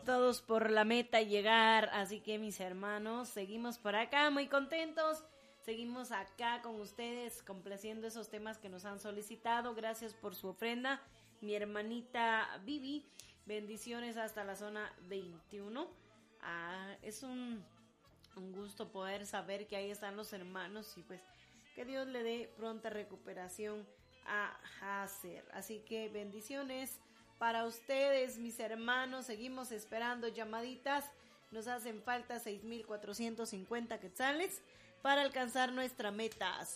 todos por la meta llegar, así que mis hermanos, seguimos por acá muy contentos, seguimos acá con ustedes complaciendo esos temas que nos han solicitado. Gracias por su ofrenda, mi hermanita Vivi, bendiciones hasta la zona 21. Es un gusto poder saber que ahí están los hermanos y pues que Dios le dé pronta recuperación a Hacer. Así que bendiciones para ustedes, mis hermanos. Seguimos esperando llamaditas. Nos hacen falta 6,450 quetzales para alcanzar nuestra meta,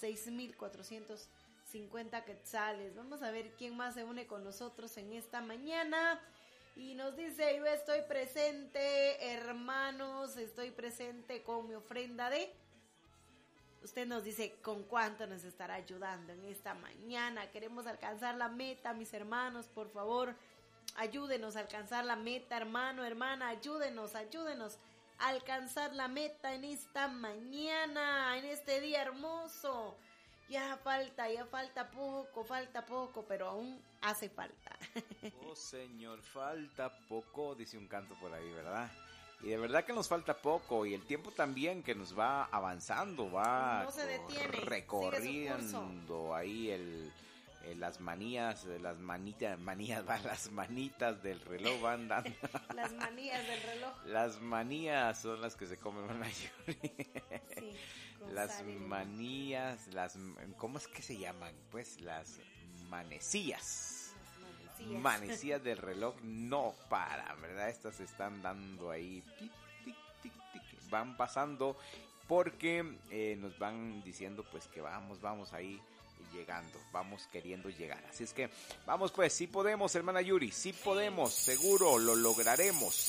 6,450 quetzales. Vamos a ver quién más se une con nosotros en esta mañana. Y nos dice, yo estoy presente, hermanos, estoy presente con mi ofrenda de... Usted nos dice con cuánto nos estará ayudando en esta mañana. Queremos alcanzar la meta, mis hermanos, por favor, ayúdenos a alcanzar la meta, hermano, hermana, ayúdenos a alcanzar la meta en esta mañana, en este día hermoso. Ya falta poco, pero aún hace falta. Oh Señor, falta poco, dice un canto por ahí, ¿verdad? Y de verdad que nos falta poco, y el tiempo también que nos va avanzando, va no se detiene, recorriendo ahí las manitas del reloj van dando. Las manías del reloj. Las manías son las que se comen una Yuri. Sí, las manías, ¿cómo es que se llaman? Pues las manecillas. Manecillas del reloj no paran, ¿verdad? Estas están dando ahí, tic, tic, tic, tic, van pasando porque nos van diciendo pues que vamos ahí llegando, vamos queriendo llegar. Así es que vamos pues, sí podemos, hermana Yuri, sí podemos, seguro lo lograremos,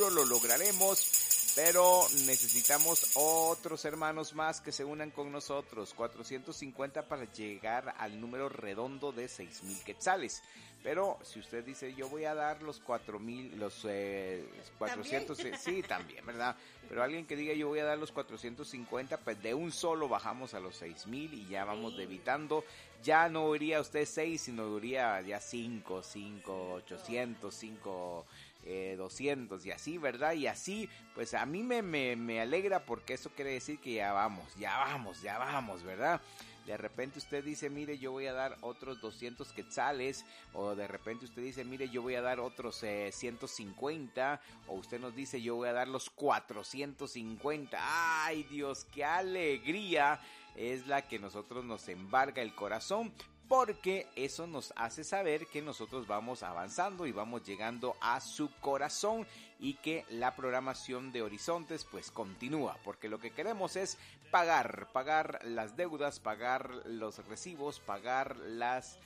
pero necesitamos otros hermanos más que se unan con nosotros, 450 para llegar al número redondo de 6,000 quetzales. Pero si usted dice, yo voy a dar los 4,000, los 400, ¿También? Sí, también, ¿verdad? Pero alguien que diga, yo voy a dar los 450, pues de un solo bajamos a los 6,000 y ya vamos debitando. Ya no iría usted 6, sino iría ya 5, 800, 5... 200 y así, ¿verdad? Y así, pues a mí me alegra porque eso quiere decir que ya vamos, ¿verdad? De repente usted dice, mire, yo voy a dar otros 200 quetzales, o de repente usted dice, mire, yo voy a dar otros 150, o usted nos dice, yo voy a dar los 450. ¡Ay, Dios, qué alegría! Es la que nosotros nos embarga el corazón, porque eso nos hace saber que nosotros vamos avanzando y vamos llegando a su corazón y que la programación de Horizontes pues continúa, porque lo que queremos es pagar las deudas, pagar los recibos, pagar las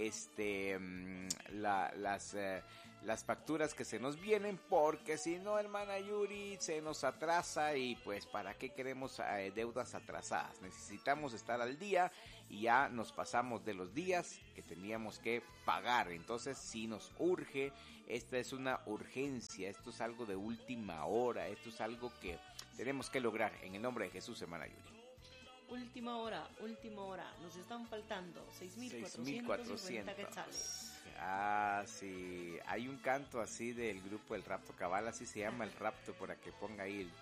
facturas que se nos vienen, porque si no, hermana Yuri, se nos atrasa y pues ¿para qué queremos deudas atrasadas? Necesitamos estar al día y ya nos pasamos de los días que teníamos que pagar. Entonces sí nos urge, esta es una urgencia, esto es algo de última hora, esto es algo que tenemos que lograr en el nombre de Jesús, hermana Yuri. Última hora, nos están faltando 6,450 quetzales. Ah, sí, hay un canto así del grupo El Rapto Cabal, así se llama El Rapto, para que ponga ahí el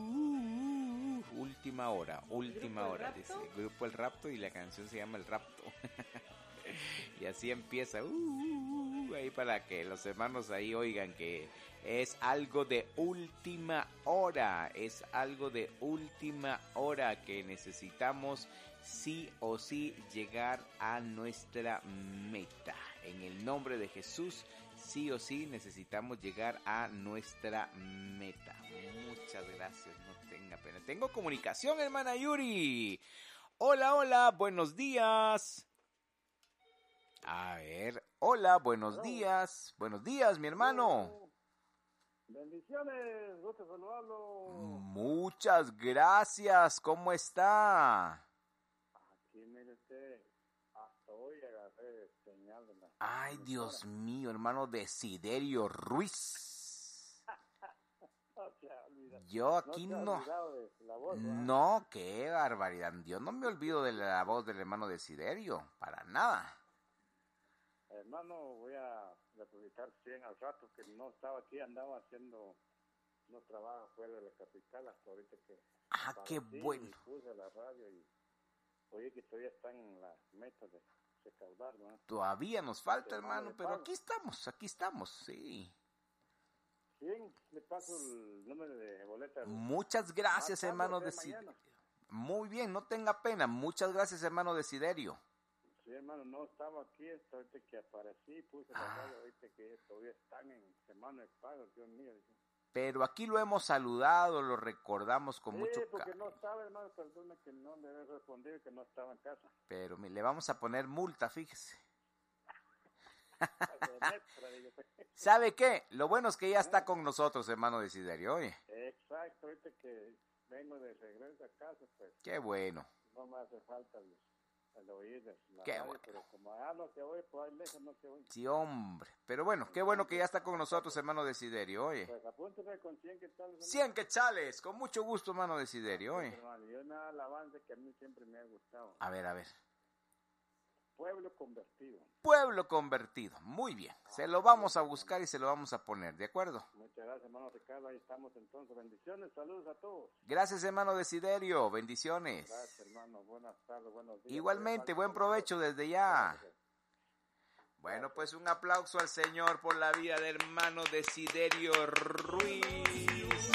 última hora, dice el grupo El Rapto y la canción se llama El Rapto. Y así empieza, ahí para que los hermanos ahí oigan que es algo de última hora, que necesitamos sí o sí llegar a nuestra meta. En el nombre de Jesús, sí o sí necesitamos llegar a nuestra meta. Muchas gracias, no tenga pena. Tengo comunicación, hermana Yuri. Hola, buenos días. A ver, hola, buenos días, mi hermano. Bendiciones, gusto saludarlo. Muchas gracias, ¿cómo está? Aquí, mire usted, hasta hoy agarré señal de la... Ay, Dios mío, hermano Desiderio Ruiz. Yo aquí no... No, qué barbaridad, Dios, no me olvido de la voz del hermano Desiderio, para nada. Hermano, voy a depositar 100 al rato, que no estaba aquí, andaba haciendo unos trabajos fuera de la capital, hasta ahorita que Ah, qué bueno. y puse la radio y oye que todavía están en la meta de recaudar, ¿no? Todavía nos falta, Semana hermano, de pero pago. aquí estamos, sí. Bien, le paso el número de boleta. Muchas gracias, Más tarde, hermano o sea, Desiderio. mañana. Muy bien, no tenga pena. Muchas gracias, hermano Desiderio. Sí, hermano, no estaba aquí, hasta ahorita que aparecí, puse la radio, ahorita que todavía están en semana de pago, Dios mío. Dice. Pero aquí lo hemos saludado, lo recordamos con mucho porque cariño. no estaba, hermano, perdone que no le he respondido, que no estaba en casa. Pero le vamos a poner multa, fíjese. ¿Sabe qué? Lo bueno es que ya está con nosotros, hermano Desiderio, oye. Exacto, ahorita que vengo de regreso a casa, pues Qué bueno. no me hace falta el oír la Qué radio, bueno. pero como no se oye, pues ahí lejos no se oye. Sí, hombre. Pero bueno, qué bueno que ya está con nosotros, hermano Desiderio, oye. Pues apúnteme con 100 quetzales. 100 quetzales, con mucho gusto, hermano Desiderio, oye. Hermano, y una alabanza que a mí siempre me ha gustado. A ver. Pueblo convertido. Pueblo convertido. Muy bien. Se lo vamos a buscar y se lo vamos a poner, ¿de acuerdo? Muchas gracias, hermano Ricardo. Ahí estamos entonces. Bendiciones, saludos a todos. Gracias, hermano Desiderio. Bendiciones. Gracias, hermano. Buenas tardes, buenos días. Igualmente, buen provecho desde ya. Bueno, pues un aplauso al Señor por la vida de hermano Desiderio Ruiz.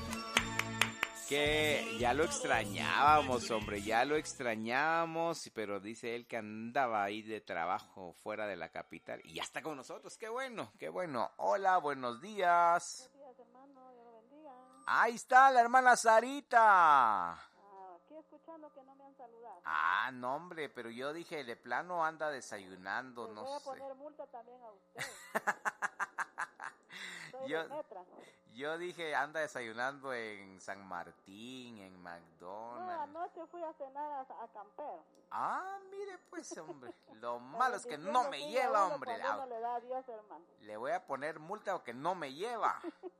Que ya lo extrañábamos, hombre, ya lo extrañábamos, pero dice él que andaba ahí de trabajo fuera de la capital y ya está con nosotros, qué bueno, qué bueno. Hola, buenos días. Buenos días, hermano, Dios lo bendiga. Ahí está la hermana Sarita. Aquí escuchando que no me han saludado. Ah, no, hombre, pero yo dije, de plano anda desayunando, Les no voy a sé. poner multa también a usted. Soy Yo- de Metra. Yo dije, anda desayunando en San Martín, en No, McDonald's. anoche fui a cenar a Campero. Ah, mire pues, hombre, lo malo es que bendición no le me sigue a lleva, uno hombre. cuando uno le da a Dios, hermano. Le voy a poner multa porque no me lleva.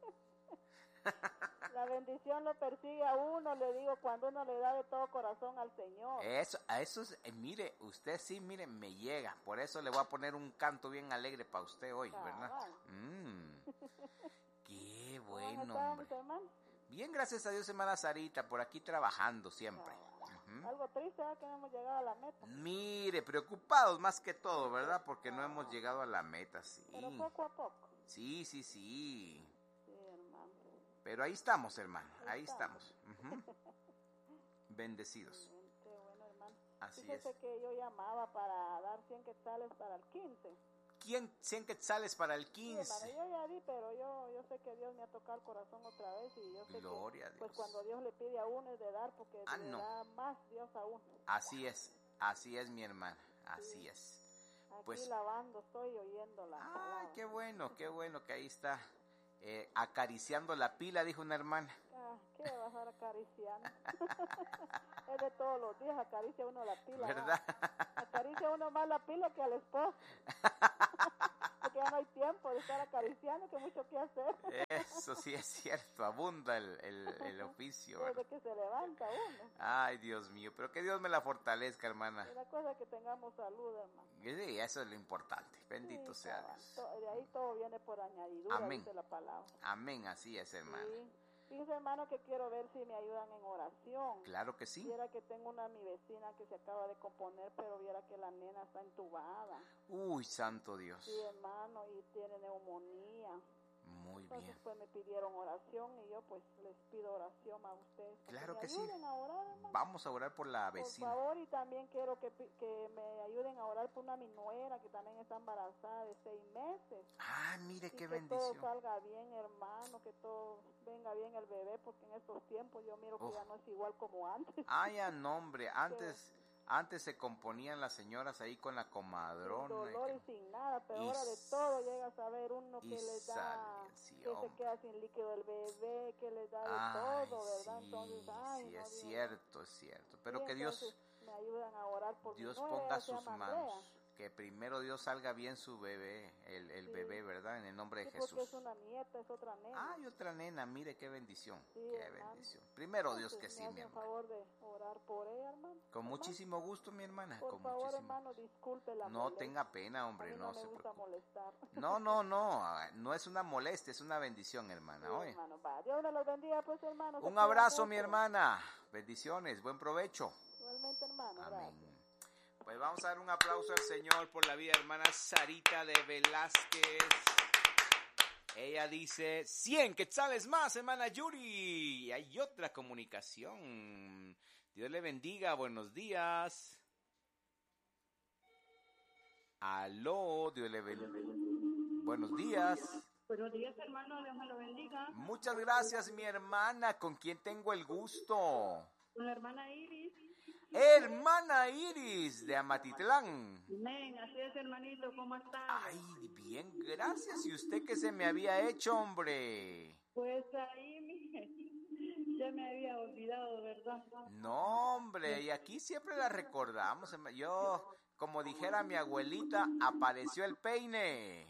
La bendición lo persigue a uno, le digo, cuando uno le da de todo corazón al Señor. Eso es, mire, usted sí, mire, me llega. Por eso le voy a poner un canto bien alegre para usted hoy, ¿verdad? Cabal. Qué ¿Cómo bueno, están, mis hombre. hermanos? Bien, gracias a Dios, hermana Sarita, por aquí trabajando siempre. Ujú. Algo triste, ¿verdad? Que no hemos llegado a la meta. Mire, preocupados más que todo, ¿verdad? Porque no hemos llegado a la meta, sí. Pero poco a poco. Sí. Sí, hermano. Pero ahí estamos, hermano, ahí Ahí estamos. Ujú. Bendecidos. Bien, qué bueno, hermano. Así Fíjese es. que yo llamaba para dar 100 quetzales para el 15. ¿Quién 100 quetzales para el Sí, hermano, 15? yo ya di, pero yo sé que Dios me ha tocado el corazón otra vez y yo sé Gloria a que Dios. pues cuando Dios le pide a uno es de dar porque le no. da más Dios a uno. Así es mi hermana, así es. Aquí Pues, lavando estoy oyendo la palabra. qué bueno que ahí está acariciando la pila, dijo una hermana. ¿Qué vas a estar acariciando? Es de todos los días, acaricia uno la pila. ¿Verdad? Acaricia uno más la pila que al esposo. Porque ya no hay tiempo de estar acariciando, que mucho que hacer. Eso sí es cierto, abunda el oficio, Desde ¿verdad? que se levanta uno. Ay, Dios mío, pero que Dios me la fortalezca, hermana. Y la cosa es que tengamos salud, hermano. Sí, eso es lo importante, bendito Sí, sea cabal. Dios. De ahí todo viene por añadidura, Amén. dice la palabra. Amén, así es, hermana. Sí. Fíjese, hermano, que quiero ver si me ayudan en oración. Claro que sí. Viera que tengo mi vecina que se acaba de componer, pero viera que la nena está entubada. Uy, santo Dios. Sí, hermano, y tiene neumonía. Muy Entonces, bien. pues me pidieron oración y yo pues les pido oración a ustedes. Para Claro me que sí. ayuden a orar, hermano. Vamos a orar por la Por vecina. favor, y también quiero que me ayuden a orar por una mi nuera que también está embarazada de 6 meses. Ah, mire Y qué que todo bendición. salga bien, hermano, que todo venga bien el bebé, porque en estos tiempos yo miro que Uf. ya no es igual como antes. Ay, no, hombre, antes se componían las señoras ahí con la Sin comadrona. dolor y sin nada, pero y ahora de todo llega a saber uno y que le da, sale, sí, que se hombre. queda sin líquido el bebé, que le da de Ay, todo, ¿verdad? sí, Entonces, ay, sí, no, es Dios. cierto. Pero Sí, que Dios, entonces, me ayudan a orar por Dios mi nuera, ponga se sus llama manos. Andrea. Que primero Dios salga bien su bebé, el bebé, ¿verdad? En el nombre de Jesús. Porque es una nieta, es otra nena. Ay, otra nena, mire qué bendición, Sí, qué hermano. bendición. Primero Dios que Entonces, sí, me mi hace un hermana. favor de orar por ella, hermano. Con Hermano, muchísimo gusto, mi hermana, por con favor, muchísimo. hermano, disculpe la No molestia. tenga pena, A hombre, mí no no me se gusta preocupe. molestar. No es una molestia, es una bendición, hermana, Sí, oye. hermano, va. Dios me los bendiga, pues, hermano. se Un cuidan abrazo, mi mucho. hermana. Bendiciones, buen provecho. Igualmente, hermano. Amén. Gracias. Pues vamos a dar un aplauso al Señor por la vida, hermana Sarita de Velázquez. Ella dice, 100 quetzales más, hermana Yuri. Y hay otra comunicación. Dios le bendiga, buenos días. Aló, Dios le bendiga. Buenos días. Buenos días, hermano, Dios me lo bendiga. Muchas gracias, mi hermana. ¿Con quién tengo el gusto? Con la hermana Iris. Hermana Iris de Amatitlán. Amén, así es, hermanito, ¿cómo está? Ay, bien, gracias. ¿Y usted qué se me había hecho, hombre? Pues ahí, mije, ya me había olvidado, ¿verdad? No, hombre, y aquí siempre la recordamos. Yo, como dijera mi abuelita, apareció el peine.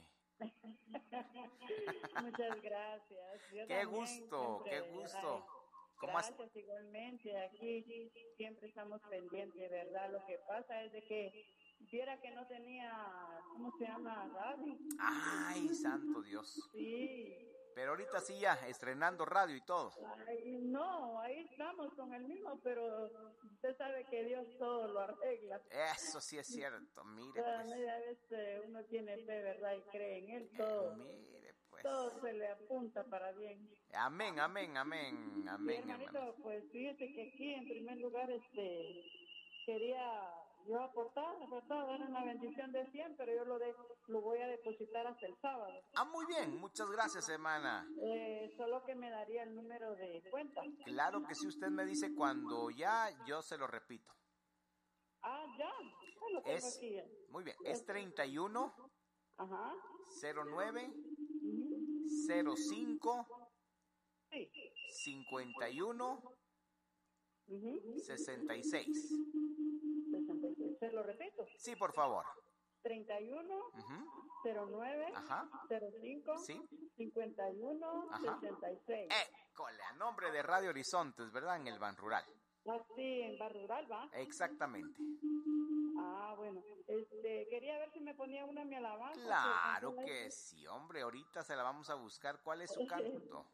Muchas gracias. Yo Qué también gusto, siempre, qué gusto. ¿Cómo has- gracias, igualmente. Aquí siempre estamos pendientes, ¿verdad? Lo que pasa es de que viera que no tenía, ¿cómo se llama? Radio. Ay, santo Dios. Sí. Pero ahorita sí ya, estrenando radio y todo. Ay, no, ahí estamos con el mismo, pero usted sabe que Dios todo lo arregla. Eso sí es cierto, mire A pues. veces uno tiene fe, ¿verdad? Y cree en Él, todo, Mire pues. todo se le apunta para bien. Amén, amén, amén, Y amén, hermano. hermanito, pues fíjese que aquí en primer lugar quería yo aportar, ¿verdad? Dar una bendición de 100, pero yo lo voy a depositar hasta el sábado. Ah, muy bien, muchas gracias, hermana. Solo que me daría el número de cuenta. Claro que si usted me dice cuando ya, yo se lo repito. Ah, ya lo tengo Es, aquí. muy bien, es 31 Ajá. 09 Ujú. 05 Sí. 51 Ujú. 66. 66. Se lo repito. Sí, por favor. 31 Ujú. 09 Ajá. 05 Sí. 51 Ajá. 66. École, a nombre de Radio Horizontes, ¿verdad? En el Ban Rural. Así en Bar Rural, ¿va? Exactamente. Ah, bueno. Quería ver si me ponía una en mi alabanza. Claro que sí, hombre. Ahorita se la vamos a buscar. ¿Cuál es su canto?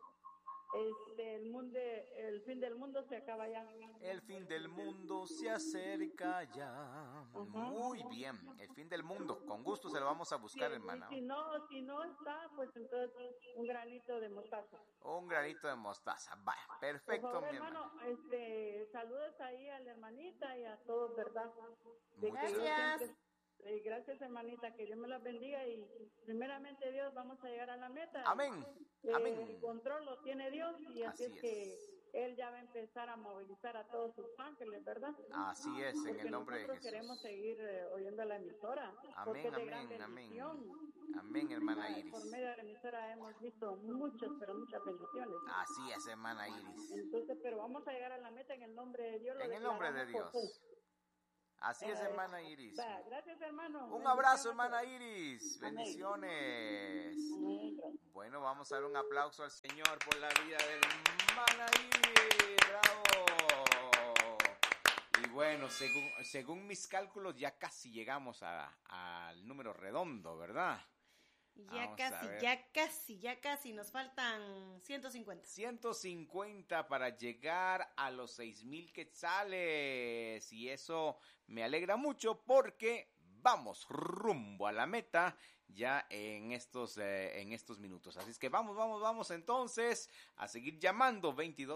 El fin del mundo se acaba ya. El fin del mundo se acerca ya. Muy bien, el fin del mundo. Con gusto se lo vamos a buscar, Sí, hermana. Si no está, pues entonces un granito de mostaza. Un granito de mostaza. Vaya, perfecto, Por favor, mi hermana. hermano, saludos ahí a la hermanita y a todos, ¿verdad? Muchas Gracias. Gracias, hermanita, que Dios me las bendiga y primeramente Dios, vamos a llegar a la meta. Amén. Amén. El control lo tiene Dios y así Así es que es. Él ya va a empezar a movilizar a todos sus ángeles, ¿verdad? Así es, en Porque el nombre de nosotros Jesús. queremos seguir oyendo la emisora. Porque Amén, es de gran amén, amén. bendición. Amén, hermana Iris. Por medio de la emisora hemos visto pero muchas bendiciones. Así es, hermana Iris. Entonces, pero vamos a llegar a la meta en el nombre de Dios. En el nombre de declaramos por fe. Dios. Así es, hermana Iris. Va, gracias, hermano. Un abrazo, Bendiciones. hermana Iris. Amén. Bendiciones. Amén, gracias. Bueno, vamos a dar un aplauso al Señor por la vida de la hermana Iris. ¡Bravo! Y bueno, según mis cálculos, ya casi llegamos al número redondo, ¿verdad? Vamos a ver. Ya casi. Nos faltan 150. 150 para llegar a los 6,000 quetzales. Y eso me alegra mucho porque vamos rumbo a la meta ya en estos minutos. Así es que vamos entonces a seguir llamando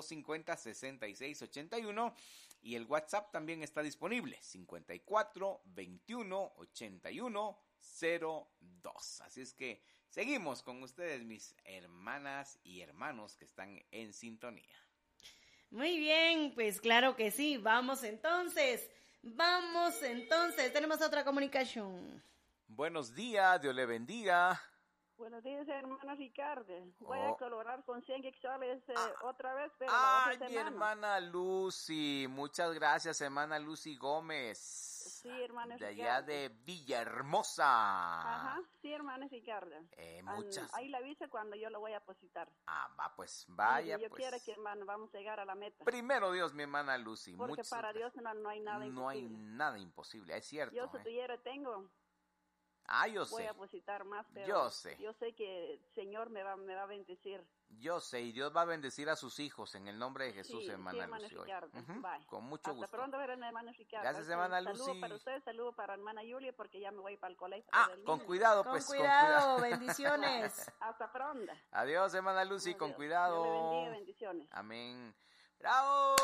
2250-6681 y el WhatsApp también está disponible 54-21-81-02. Así es que seguimos con ustedes, mis hermanas y hermanos que están en sintonía. Muy bien, pues claro que sí. Vamos entonces. Tenemos otra comunicación. Buenos días, Dios le bendiga. Buenos días, hermana Ricardo. Voy Oh. a colaborar con 100 quetzales otra vez, pero la Ay, otra mi semana. hermana Lucy. Muchas gracias, hermana Lucy Gómez. Sí, hermana de allá Ricardo. de Villahermosa. Ajá, sí, hermana Ricardo. Muchas. Ahí la avisa cuando yo lo voy a depositar. Pues vaya, Y yo pues. quiero que, hermano, vamos a llegar a la meta. Primero Dios, mi hermana Lucy. Porque para Dios no hay nada no hay imposible. nada imposible, es cierto. Yo, si tuviera, tengo. Yo Voy sé. a depositar más, pero Yo sé. Yo sé que el Señor me va a bendecir. Yo sé, y Dios va a bendecir a sus hijos en el nombre de Jesús, Sí, hermana hermana Lucy. Ricardo. Bye. Con mucho Hasta gusto. pronto, hermana Ricardo. Gracias, hermana Saludo Lucy. para ustedes, saludo para hermana Julia, porque ya me voy para el colegio. Con cuidado, Con pues. cuidado, bendiciones. Hasta pronto. Adiós, hermana Lucy, Adiós. con cuidado. Dios le bendiga, bendiciones. Amén. ¡Bravo!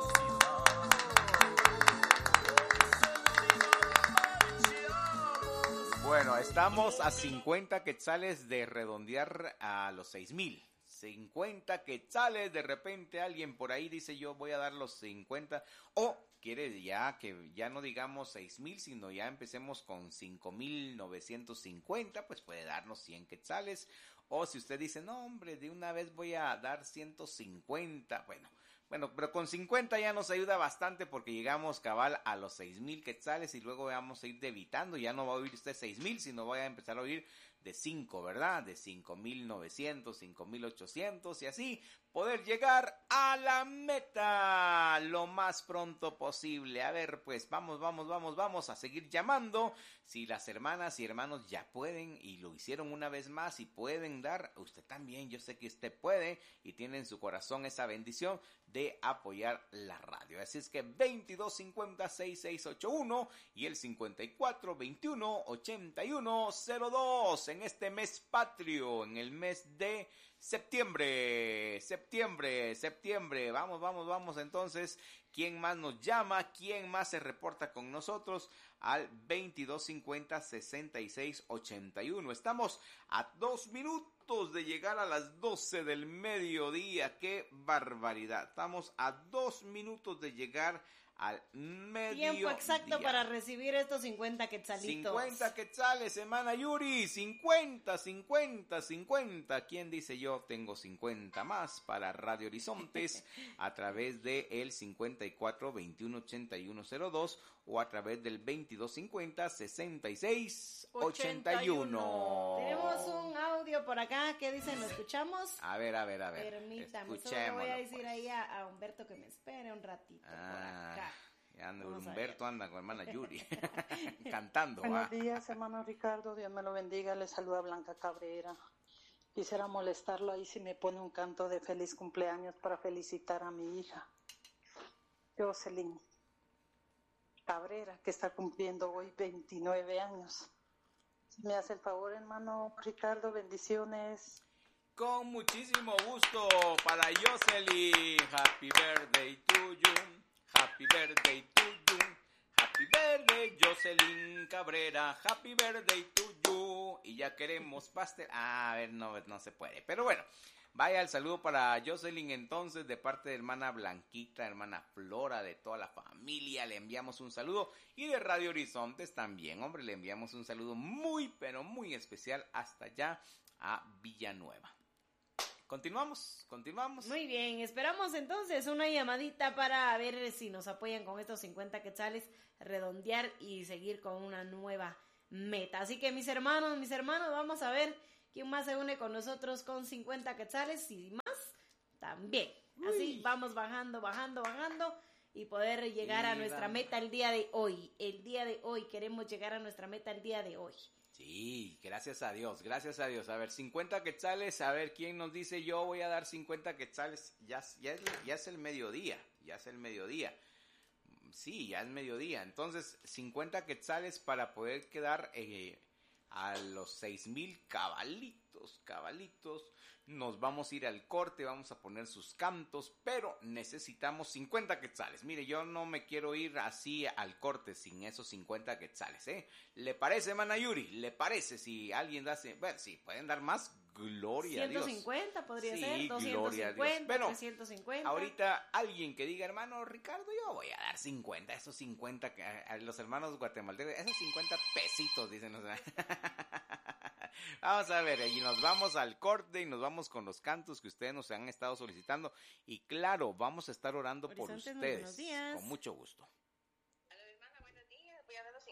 Bueno, estamos a 50 quetzales de redondear a los 6,000. 50 quetzales, de repente alguien por ahí dice yo voy a dar los 50, o quiere ya que ya no digamos 6,000, sino ya empecemos con 5,950, pues puede darnos 100 quetzales, o si usted dice no hombre, de una vez voy a dar 150, bueno, pero con 50 ya nos ayuda bastante porque llegamos cabal a los 6,000 quetzales y luego vamos a ir debitando, ya no va a oír usted 6,000, sino voy a empezar a oír de 5, ¿verdad? De 5,900, 5,800 y así poder llegar a la meta lo más pronto posible. A ver, pues vamos a seguir llamando. Si las hermanas y hermanos ya pueden y lo hicieron una vez más y pueden dar, usted también, yo sé que usted puede y tiene en su corazón esa bendición de apoyar la radio. Así es que 2250-6681 y el 5421-8102 en este mes patrio, en el mes de septiembre. Vamos entonces. ¿Quién más nos llama? ¿Quién más se reporta con nosotros? Al 2250-6681. Estamos a 2 minutos de llegar a las 12 del mediodía. ¡Qué barbaridad! Estamos a 2 minutos de llegar al mediodía. Tiempo exacto para recibir estos 50 quetzalitos. 50 quetzales, hermana Yuri. 50. ¿Quién dice yo tengo 50 más para Radio Horizontes? A través de el 54218102 o a través del 2250-6681. Tenemos un audio por acá. ¿Qué dicen? ¿Lo escuchamos? A ver. Permítame, solo le voy a decir ahí a Humberto que me espere un ratito por acá. Humberto anda con hermana Yuri cantando. Buenos días, hermano Ricardo, Dios me lo bendiga. Le saluda Blanca Cabrera. Quisiera molestarlo ahí si me pone un canto de feliz cumpleaños para felicitar a mi hija Jocelyn Cabrera, que está cumpliendo hoy 29 años. ¿Me hace el favor, hermano Ricardo? Bendiciones. Con muchísimo gusto para Jocelyn. Happy birthday to you. Happy birthday to you. Happy birthday, Jocelyn Cabrera. Happy birthday to you. Y ya queremos pastel. A ver, no se puede. Pero bueno, vaya el saludo para Jocelyn entonces de parte de hermana Blanquita, hermana Flora, de toda la familia. Le enviamos un saludo. Y de Radio Horizontes también, hombre, le enviamos un saludo muy, pero muy especial hasta allá a Villanueva. Continuamos. Muy bien, esperamos entonces una llamadita para ver si nos apoyan con estos 50 quetzales, redondear y seguir con una nueva meta. Así que mis hermanos, vamos a ver quién más se une con nosotros con 50 quetzales y más también. Así vamos bajando y poder llegar a nuestra meta el día de hoy. Queremos llegar a nuestra meta el día de hoy. Sí, gracias a Dios. A ver, 50 quetzales, a ver, ¿quién nos dice yo voy a dar 50 quetzales? Ya es el mediodía. Sí, ya es mediodía. Entonces, 50 quetzales para poder quedar a los 6,000 cabalitos. Nos vamos a ir al corte, vamos a poner sus cantos, pero necesitamos 50 quetzales. Mire, yo no me quiero ir así al corte sin esos 50 quetzales, ¿eh? ¿Le parece, hermana Yuri? ¿Le parece si alguien da... Bueno, sí, pueden dar más, gloria a Dios. 150 podría ser, gloria a Dios. 250, Bueno, 350. Ahorita alguien que diga, hermano Ricardo, yo voy a dar 50, esos 50, a los hermanos guatemaltecos, esos 50 pesitos, dicen, o sea. Vamos a ver, y nos vamos al corte y nos vamos con los cantos que ustedes nos han estado solicitando. Y claro, vamos a estar orando por ustedes. Con mucho gusto. Hola, hermana, buenos días. Voy a dar los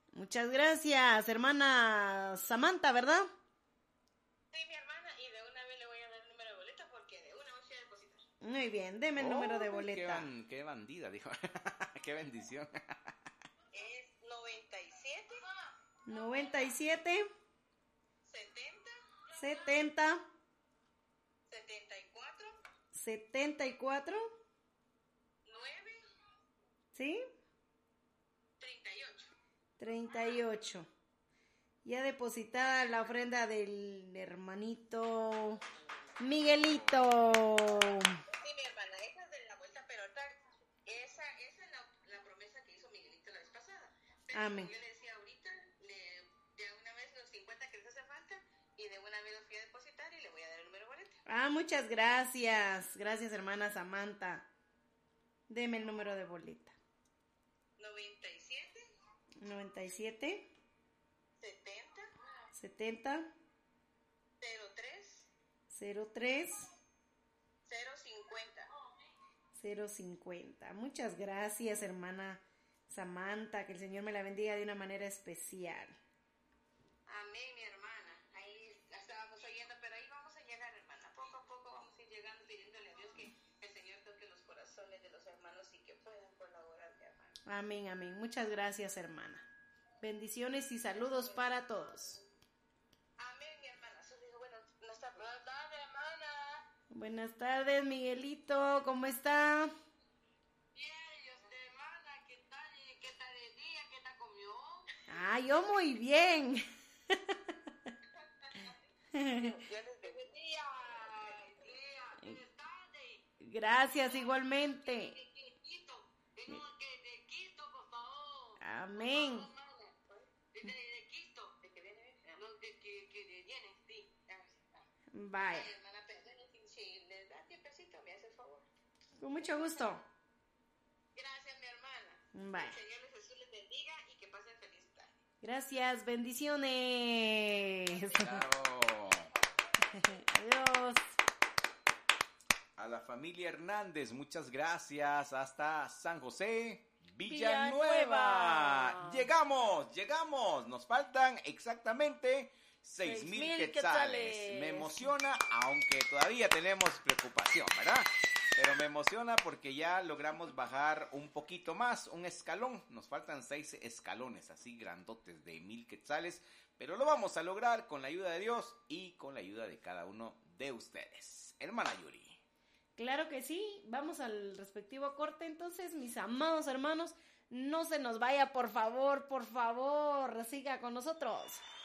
Muchas gracias, hermana Samantha, ¿verdad? Sí, mi hermana, y de una vez le voy a dar el número de boleta porque de una vez voy a depositar. Muy bien, deme el número de boleta. Qué bandida, dijo. Qué bendición. Es 97 97 70 70 74 9 ¿sí? 38. Ya depositada la ofrenda del hermanito Miguelito. Sí, mi hermana, esa es de la vuelta, pero ahorita esa es la promesa que hizo Miguelito la vez pasada. Pero Amén. yo le decía ahorita, de una vez los 50 que les hace falta, y de una vez los fui a depositar y le voy a dar el número de boleta. Muchas gracias. Gracias, hermana Samantha. Deme el número de boleta. 97 70 03 050. Muchas gracias, hermana Samantha. Que el Señor me la bendiga de una manera especial. Amén, mi hermana. Ahí la estábamos oyendo, pero ahí vamos a llegar, hermana. Poco a poco vamos a ir llegando, pidiéndole a Dios que el Señor toque los corazones de los hermanos y que puedan colaborar, mi hermana. Amén, amén. Muchas gracias, hermana. Bendiciones y saludos para todos. Amén, mi hermana. Buenas tardes, hermana. Buenas tardes, Miguelito. ¿Cómo está? Bien, ¿y usted, hermana? ¿Qué tal el día? ¿Qué tal comió? Yo muy bien. Dios les bendiga. Buenas tardes. Gracias, igualmente. De Quito, por favor. Amén. De Quito. De que viene, que viene, sí. Bye. Hermana, si le da tiempecito, me hace el favor. Con mucho gusto. Gracias, mi hermana. Bye. El Señor Jesús les bendiga y que pasen feliz tarde. Gracias, bendiciones. Claro. Adiós. A la familia Hernández, muchas gracias. Hasta San José, Villanueva. Llegamos. Nos faltan exactamente 6,000 quetzales. Me emociona, aunque todavía tenemos preocupación, ¿verdad? Pero me emociona porque ya logramos bajar un poquito más, un escalón. Nos faltan 6 escalones así grandotes de 1,000 quetzales. Pero lo vamos a lograr con la ayuda de Dios y con la ayuda de cada uno de ustedes. Hermana Yuri. Claro que sí, vamos al respectivo corte. Entonces, mis amados hermanos, no se nos vaya, por favor, siga con nosotros.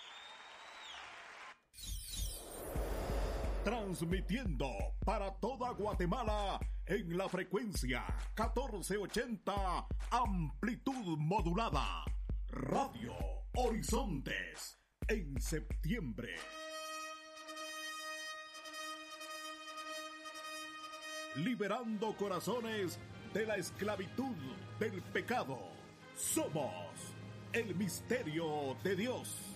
Transmitiendo para toda Guatemala en la frecuencia 1480, amplitud modulada. Radio Horizontes, en septiembre. Liberando corazones de la esclavitud del pecado. Somos el misterio de Dios.